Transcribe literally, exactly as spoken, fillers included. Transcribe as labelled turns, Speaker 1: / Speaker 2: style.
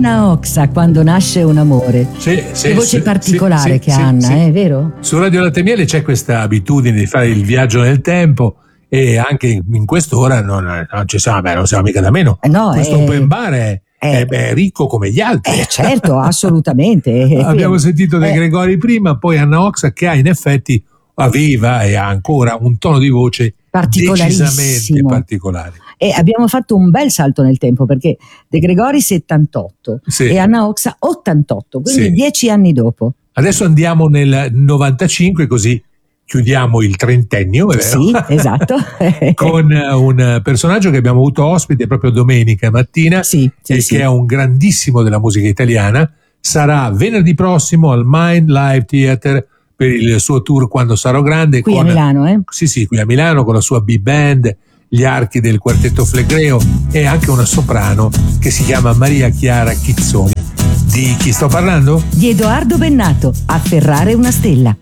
Speaker 1: Anna Oxa, Quando nasce un amore.
Speaker 2: Sì, sì,
Speaker 1: che voce
Speaker 2: sì,
Speaker 1: particolare
Speaker 2: sì,
Speaker 1: che
Speaker 2: sì,
Speaker 1: ha Anna,
Speaker 2: sì.
Speaker 1: è vero?
Speaker 2: Su Radio Latte e Miele c'è questa abitudine di fare il viaggio nel tempo, e anche in quest'ora non, non ci siamo, beh, non siamo mica da meno.
Speaker 1: Eh no,
Speaker 2: Questo
Speaker 1: è-
Speaker 2: open bar è,
Speaker 1: è-
Speaker 2: è, beh, ricco come gli altri.
Speaker 1: Eh certo, assolutamente.
Speaker 2: Abbiamo sentito De
Speaker 1: Eh,
Speaker 2: Gregori prima, poi Anna Oxa, che ha in effetti, aveva e ha ancora un tono di voce decisamente
Speaker 1: Particolarissimo.
Speaker 2: particolare.
Speaker 1: E abbiamo fatto un bel salto nel tempo, perché De Gregori settantotto
Speaker 2: Sì.
Speaker 1: e Anna Oxa ottantotto, quindi
Speaker 2: Sì.
Speaker 1: dieci anni dopo.
Speaker 2: Adesso andiamo nel novantacinque, così chiudiamo il trentennio, è vero?
Speaker 1: Sì, esatto.
Speaker 2: Con un personaggio che abbiamo avuto ospite proprio domenica mattina,
Speaker 1: Sì, sì,
Speaker 2: e
Speaker 1: sì.
Speaker 2: che è un grandissimo della musica italiana. Sarà venerdì prossimo al Mind Live Theater per il suo tour Quando sarò grande.
Speaker 1: Qui a
Speaker 2: con,
Speaker 1: Milano, eh?
Speaker 2: Sì, sì, qui a Milano, con la sua big band, gli archi del quartetto Flegreo, e anche una soprano che si chiama Maria Chiara Chizzoni. Di chi sto parlando?
Speaker 1: Di Edoardo Bennato, Afferrare una stella.